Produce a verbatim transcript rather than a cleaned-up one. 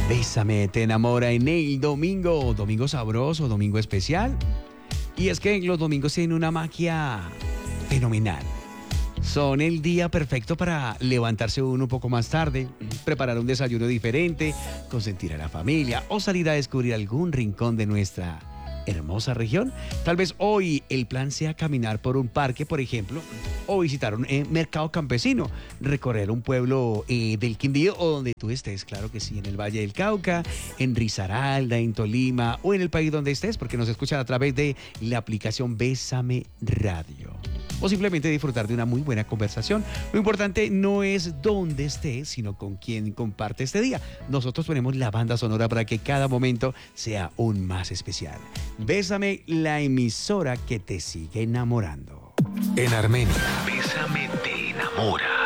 Bésame, te enamora en el domingo, domingo sabroso, domingo especial. Y es que los domingos tienen una magia fenomenal. Son el día perfecto para levantarse uno un poco más tarde, preparar un desayuno diferente, consentir a la familia o salir a descubrir algún rincón de nuestra hermosa región. Tal vez hoy el plan sea caminar por un parque, por ejemplo, o visitar un eh, mercado campesino, recorrer un pueblo eh, del Quindío o donde tú estés, claro que sí, en el Valle del Cauca, en Risaralda, en Tolima o en el país donde estés, porque nos escuchan a través de la aplicación Bésame Radio. O simplemente disfrutar de una muy buena conversación. Lo importante no es dónde estés, sino con quién comparte este día. Nosotros ponemos la banda sonora para que cada momento sea aún más especial. Bésame, la emisora que te sigue enamorando. En Armenia, Bésame te enamora.